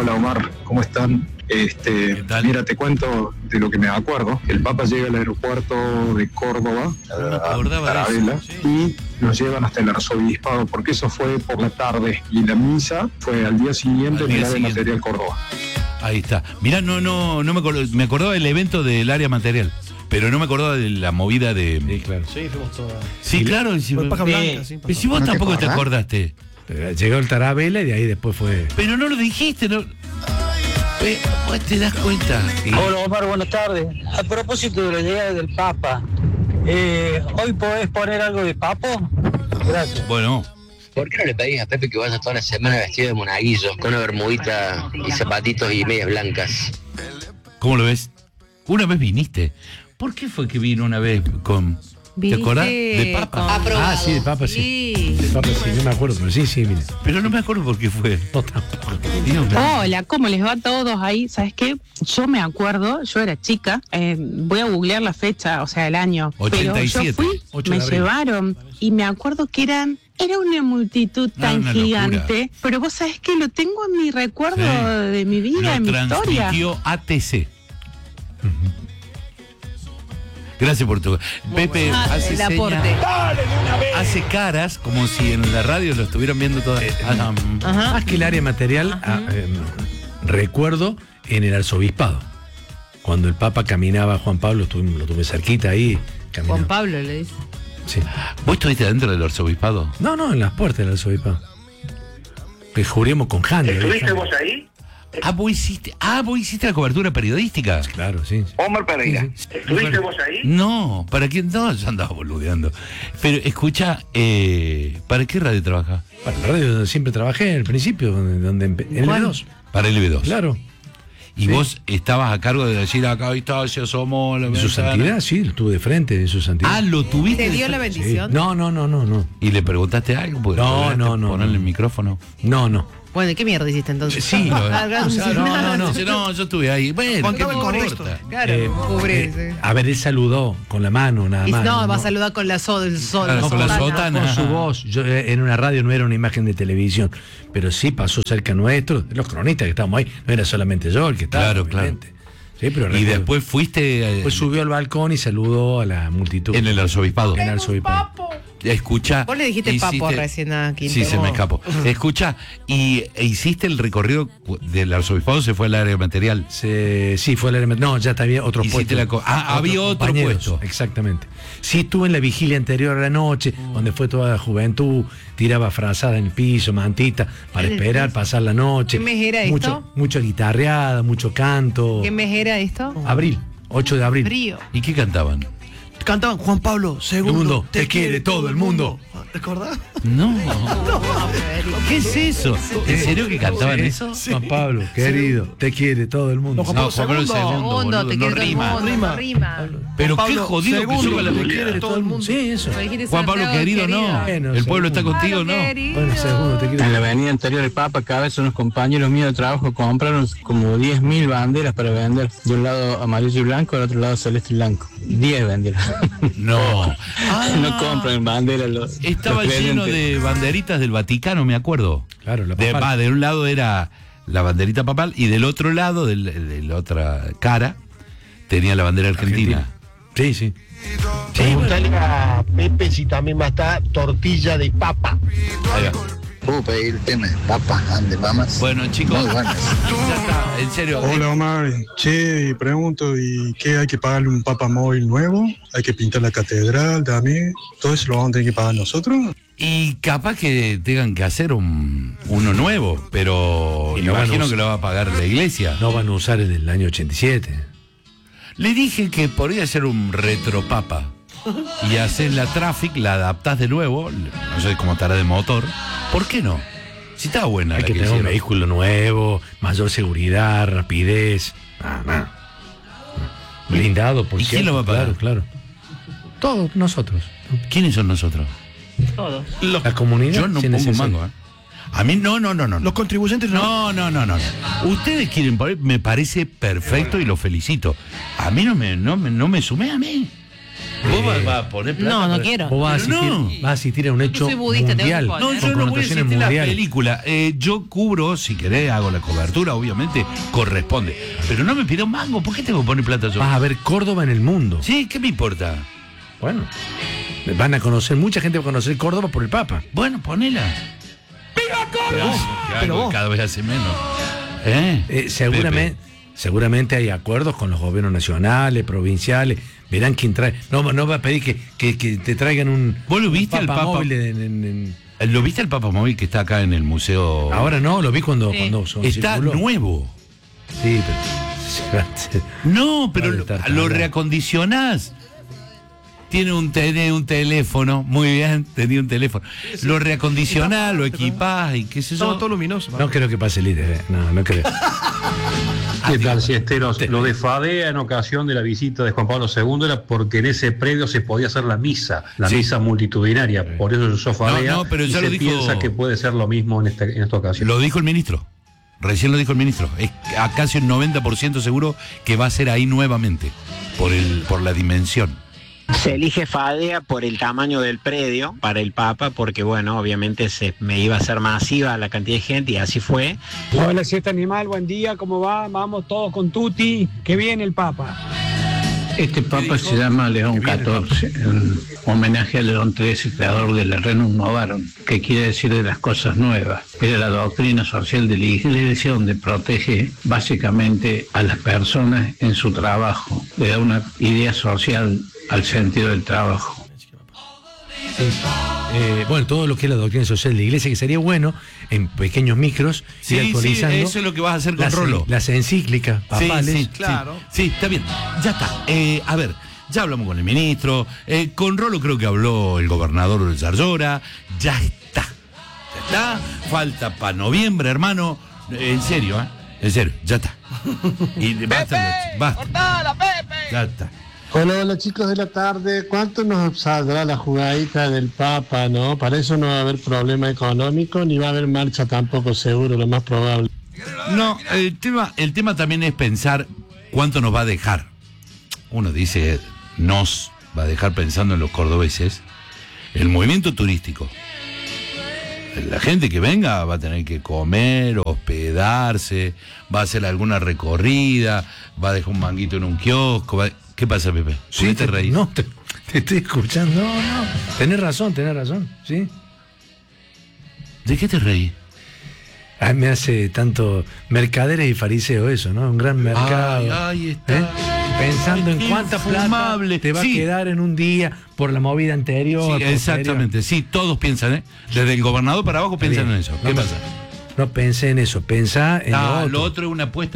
Hola Omar, ¿cómo están? Mira, te cuento de lo que me acuerdo. El Papa llega al aeropuerto de Córdoba, Tarabela, y nos llevan hasta el arzobispado, porque eso fue por la tarde, y la misa fue al día siguiente en el área material Córdoba. Ahí está. Mirá, no me acordaba del evento del área material, pero no me acordaba de la movida de... Sí, claro. Sí, fuimos todas. Sí, claro. Paja Blanca, sí. Pero si vos tampoco te acordaste. Llegó el Tarabela y de ahí después fue... Pero no lo dijiste, ¿no? Vos te das cuenta. Hola Omar, buenas tardes. A propósito de la llegada del Papa, ¿hoy podés poner algo de papo? Gracias. Bueno. ¿Por qué no le pedís a Pepe que vaya toda la semana vestido de monaguillo, con una bermudita y zapatitos y medias blancas? ¿Cómo lo ves? Una vez viniste. ¿Por qué fue que vino una vez con... ¿Te acordás? De Papa. Ah, sí, de Papa, sí. De Papa, sí, no me acuerdo, pero sí, mire. Pero no me acuerdo por qué fue. No, tampoco. Hola, ¿cómo les va a todos ahí? ¿Sabes qué? Yo me acuerdo, yo era chica, voy a googlear la fecha, o sea, el año. 87. Pero yo fui, me llevaron, y me acuerdo que era una multitud tan gigante, locura. Pero vos sabés que lo tengo en mi recuerdo de mi vida, en mi historia. Transmitió ATC. Gracias por tu... Pepe hace hace caras como si en la radio lo estuvieran viendo todas. Más que el área material, recuerdo en el arzobispado. Cuando el Papa caminaba, Juan Pablo, lo tuve cerquita ahí. Caminaba. Juan Pablo le dice. Sí. ¿Vos estuviste dentro del arzobispado? No, en las puertas del arzobispado. Que juríamos con Handel. ¿Estuviste vos ahí? Vos hiciste la cobertura periodística. Claro, sí. Omar Pereira, Sí. ¿estuviste vos ahí? No, ¿para quién? No, yo andaba boludeando. Pero escucha, ¿para qué radio trabaja? Para la radio donde siempre trabajé, al principio, donde en LB2. Para LB2. Claro. Y vos estabas a cargo de decir acá Vistacia, somos la ¿En su santidad? Sí, lo estuve de frente, en su santidad. ¿lo tuviste? ¿Te dio la bendición? Sí. No. ¿Y le preguntaste algo? No. ¿Ponerle el micrófono? No. Bueno, ¿qué mierda hiciste entonces? Sí, No, yo estuve ahí. Bueno, ¿qué me importa? Claro, pobre. A ver, él saludó con la mano nada más. No, va a saludar con la del sol. Claro, con la sotana. Con su voz. Yo en una radio no era una imagen de televisión, pero sí pasó cerca nuestro, de los cronistas que estábamos ahí. No era solamente yo el que estaba. Claro. Sí, pero y después fuiste... Después subió al balcón y saludó a la multitud. En el arzobispado. En el arzobispado. Escucha. Vos le dijiste papo recién aquí. Sí, se me escapó. Escucha, y hiciste el recorrido del arzobispado, se fue al área material. Sí, fue al área material. No, ya había otro puesto. Había otro puesto. Exactamente. Sí, estuve en la vigilia anterior a la noche, donde fue toda la juventud, tiraba frazada en el piso, mantita, para esperar, pasar la noche. ¿Qué mes era esto? Mucha guitarreada, mucho canto. ¿Qué mes era esto? Abril, 8 de abril. Frío. ¿Y qué cantaban? Cantaban Juan Pablo II, te quiere todo el mundo. ¿Te acordás? No. ¿Qué es eso? ¿En serio que cantaban eso? Juan Pablo, querido, te quiere todo el mundo. No, Juan Pablo II, boludo, te no quiere rima. todo el mundo, rima. Pero Juan qué Pablo jodido que II, suba la te quiere todo el mundo. Sí, eso. Juan Pablo querido, no. Bueno, El pueblo está contigo, no. Bueno, segundo, te quiero. En la avenida anterior del Papa, cada vez unos compañeros míos de trabajo compraron como 10.000 banderas para vender. De un lado amarillo y blanco, del otro lado celeste y blanco. 10 banderas. No. No compran banderas Estaba lleno de banderitas del Vaticano, me acuerdo. Claro, la papal. De un lado era la banderita papal y del otro lado, de la otra cara, tenía la bandera argentina. Sí. Preguntale a Pepe si también va a estar tortilla de papa. Ahí va. ¿Puedo pedir temas de papas and mamas? Bueno, chicos, Muy buenas. ya está, en serio. Hola Omar, che, pregunto, ¿y qué hay que pagarle un Papa móvil nuevo? ¿Hay que pintar la catedral también? ¿Todo eso lo vamos a tener que pagar nosotros? Y capaz que tengan que hacer uno nuevo, pero Y no imagino que lo va a pagar la iglesia. No van a usar el del año 87. Le dije que podría ser un retropapa. Y hacer la Traffic, la adaptás de nuevo, no sé cómo estará de motor. ¿Por qué no? Si está buena. Hay la que tener un hicieron. vehículo nuevo, mayor seguridad, rapidez. Blindado, por ¿Y quién lo va a pagar? Claro. Todos nosotros. ¿Quiénes son nosotros? Todos. La comunidad. Yo no si pongo un necesario. mango, ¿eh? A mí no. Los contribuyentes No. Ustedes quieren poner, me parece perfecto y lo felicito. A mí no me sumé a mí. ¿Vos vas a poner plata? No quiero. Vos vas a asistir a un hecho soy budista, mundial. tengo que poner. No, yo no voy a asistir a la mundial. película. Yo cubro, si querés, hago la cobertura, obviamente, corresponde. Pero no me pido mango, ¿por qué tengo que poner plata yo? Vas a ver Córdoba en el mundo. Sí, ¿qué me importa? Bueno, van a conocer, mucha gente va a conocer Córdoba por el Papa. Bueno, ponela. ¡Viva Córdoba! Pero vos. Cada vez hace menos. Seguramente hay acuerdos con los gobiernos nacionales, provinciales. Verán quién trae. No va a pedir que te traigan un. ¿Vos lo viste al Papa móvil ¿Lo viste al Papa Móvil que está acá en el museo? Ahora no, lo vi cuando Está circuló. nuevo. Sí, pero. No, pero Vale, está lo mal. reacondicionás. Tiene un teléfono, muy bien, tenía un teléfono. Lo reacondicionás, lo equipás y qué sé yo. Estamos todos luminosos. No creo que pase el líder, no creo. ¿Qué tal, siesteros? Lo de Fadea en ocasión de la visita de Juan Pablo II era porque en ese predio se podía hacer la misa multitudinaria. Por eso se usó Fadea. No, pero y ya se lo dijo. Piensa que puede ser lo mismo en esta ocasión. Lo dijo el ministro. Recién lo dijo el ministro. Es a casi un 90% seguro que va a ser ahí nuevamente. Por la dimensión. Se elige Fadea por el tamaño del predio para el Papa, porque bueno, obviamente me iba a ser masiva la cantidad de gente y así fue. Hola, siete animal, buen día, ¿cómo va? Vamos todos con Tuti, que viene el Papa. Este Papa se llama León XIV, en homenaje a León XIII, creador del Renum Novarum, que quiere decir de las cosas nuevas. Era la doctrina social de la Iglesia, donde protege básicamente a las personas en su trabajo, le da una idea social al sentido del trabajo. Sí. Bueno, todo lo que es la doctrina social de la Iglesia, que sería bueno en pequeños micros ir actualizando. Sí, eso es lo que vas a hacer con Rolo. Las encíclicas papales. Sí, claro. Sí, está bien. Ya está. A ver, ya hablamos con el ministro. Con Rolo creo que habló el gobernador de Zarlora. Ya está. Falta para noviembre, hermano. En serio, ya está. Y basta. Ya está. Hola chicos de la tarde, ¿cuánto nos saldrá la jugadita del Papa, no? Para eso no va a haber problema económico, ni va a haber marcha tampoco, seguro, lo más probable. No, el tema también es pensar cuánto nos va a dejar. Uno dice, nos va a dejar pensando en los cordobeses, el movimiento turístico. La gente que venga va a tener que comer, hospedarse, va a hacer alguna recorrida, va a dejar un manguito en un kiosco. ¿Qué pasa, Pepe? Sí, te reís? No, te estoy escuchando. No. Tenés razón, ¿sí? ¿De qué te reís? Me hace tanto mercaderes y fariseos eso, ¿no? Un gran mercado. Ahí está. Pensando en cuánta plata te va a Sí. quedar en un día por la movida anterior. Sí, exactamente, sí, todos piensan, Desde el gobernador para abajo piensan en eso. ¿Qué pasa? No pensé en eso, pensá en lo otro es una apuesta.